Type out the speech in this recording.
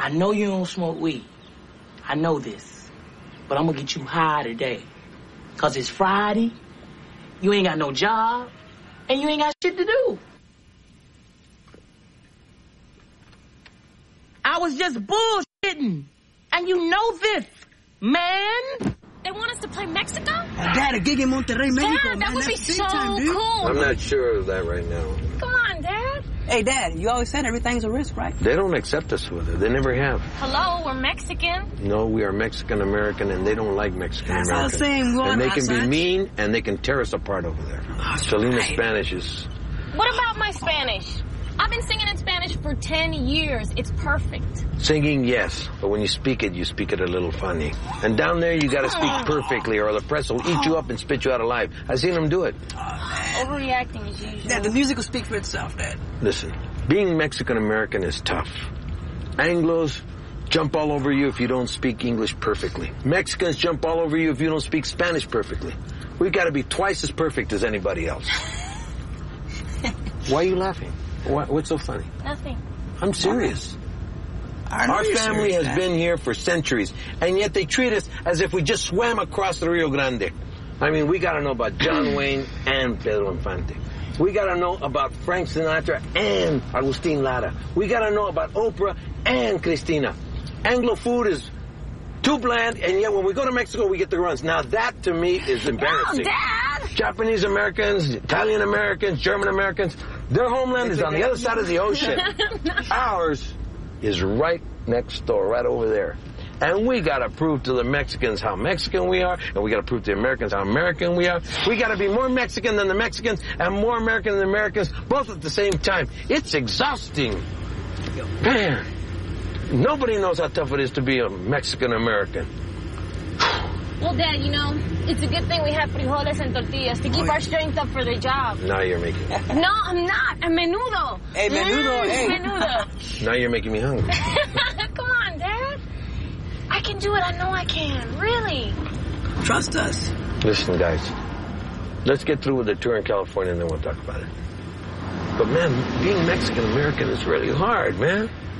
I know you don't smoke weed. I know this. But I'm gonna get you high today. 'Cause it's Friday, you ain't got no job, and you ain't got shit to do. I was just bullshitting. And you know this, man. They want us to play Mexico? Dad, a gig in Monterrey, Mexico, Dad, man. that would be That's so big time, dude. cool. I'm not sure of that right now. Come on, Dad. Hey, Dad, you always said everything's a risk, right? They don't accept us with it. They never have. Hello, we're Mexican. No, we are Mexican-American, and they don't like Mexican-American. That's all the same. And they can be mean, and they can tear us apart over there. Selena's Spanish is... What about my Spanish? I've been singing in Spanish for 10 years. It's perfect. Singing, yes, but when you speak it a little funny. And down there, you got to speak perfectly, or the press will eat you up and spit you out alive. I've seen them do it. Overreacting as usual. Dad, the music will speak for itself, Dad. Listen, being Mexican-American is tough. Anglos jump all over you if you don't speak English perfectly. Mexicans jump all over you if you don't speak Spanish perfectly. We've got to be twice as perfect as anybody else. Why are you laughing? What's so funny? Nothing. I'm serious. Our family has been here for centuries, and yet they treat us as if we just swam across the Rio Grande. I mean, we got to know about John Wayne and Pedro Infante. We got to know about Frank Sinatra and Agustin Lara. We got to know about Oprah and Christina. Anglo food is too bland, and yet when we go to Mexico, we get the runs. Now, that to me is embarrassing. No, Dad! Japanese Americans, Italian Americans, German Americans, their homeland is on the other side of the ocean. Ours is right next door, right over there. And we got to prove to the Mexicans how Mexican we are, and we got to prove to the Americans how American we are. We got to be more Mexican than the Mexicans and more American than the Americans, both at the same time. It's exhausting. Man, nobody knows how tough it is to be a Mexican-American. Well, Dad, you know, it's a good thing we have frijoles and tortillas to keep our strength up for the job. Now you're making me. No, I'm not. I'm menudo. Hey, menudo, hey. Menudo. Now you're making me hungry. Come on, Dad. I can do it. I know I can. Really. Trust us. Listen, guys. Let's get through with the tour in California, and then we'll talk about it. But, man, being Mexican-American is really hard, man.